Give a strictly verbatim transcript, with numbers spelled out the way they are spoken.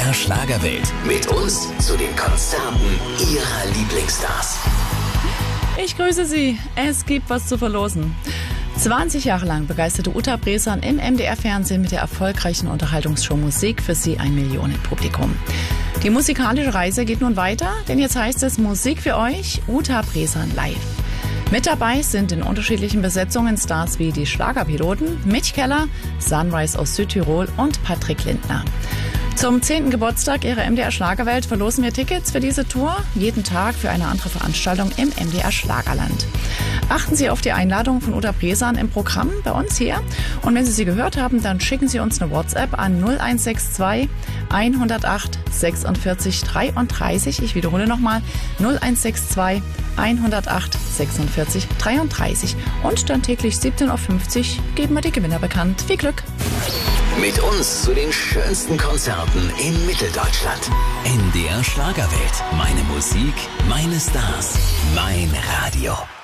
der Schlagerwelt. Mit uns zu den Konzerten Ihrer Lieblingsstars. Ich grüße Sie. Es gibt was zu verlosen. zwanzig Jahre lang begeisterte Uta Bressan im M D R-Fernsehen mit der erfolgreichen Unterhaltungsshow Musik für Sie ein Millionenpublikum. Die musikalische Reise geht nun weiter, denn jetzt heißt es Musik für euch, Uta Bressan live. Mit dabei sind in unterschiedlichen Besetzungen Stars wie die Schlagerpiloten, Mitch Keller, Sunrise aus Südtirol und Patrick Lindner. Zum zehnten Geburtstag Ihrer M D R Schlagerwelt verlosen wir Tickets für diese Tour, jeden Tag für eine andere Veranstaltung im M D R Schlagerland. Achten Sie auf die Einladung von Uta Bressan im Programm bei uns hier. Und wenn Sie sie gehört haben, dann schicken Sie uns eine WhatsApp an null eins sechs zwei hundertacht sechsundvierzig dreiunddreißig. Ich wiederhole nochmal null eins sechs zwei hundertacht sechsundvierzig dreiunddreißig. Und dann täglich siebzehn Uhr fünfzig geben wir die Gewinner bekannt. Viel Glück! Mit uns zu den schönsten Konzerten in Mitteldeutschland. M D R Schlagerwelt. Meine Musik, meine Stars, mein Radio.